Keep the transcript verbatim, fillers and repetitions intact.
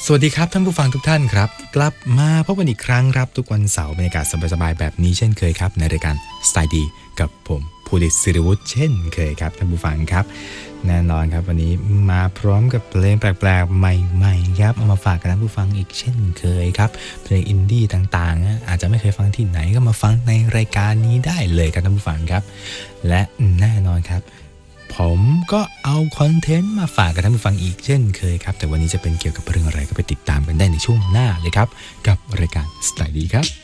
สวัสดีครับท่านผู้ฟังทุกท่านครับกลับมาพบกันอีกครั้งครับทุกวันเสาร์บรรยากาศสบายๆแบบนี้เช่นเคยครับในรายการสไตล์ดีกับผมภูริศศิริวุฒิเช่นเคยครับท่านผู้ฟังครับแน่นอนครับวันนี้มาพร้อมกับเพลงแปลกๆใหม่ๆครับเอามาฝากกับท่านผู้ฟังอีกเช่นเคยครับเพลงอินดี้ต่างๆอาจจะไม่เคยฟังที่ไหนก็มาฟังในรายการนี้ได้เลยครับท่านผู้ฟังครับและแน่นอนครับผมก็เอาคอนเทนต์มาฝากกับท่านผู้ฟังอีกเช่นเคยครับแต่วันนี้จะเป็นเกี่ยวกับเรื่องอะไรก็ไปติดตามกันได้ในช่วงหน้าเลยครับกับรายการสไตล์ดีครับ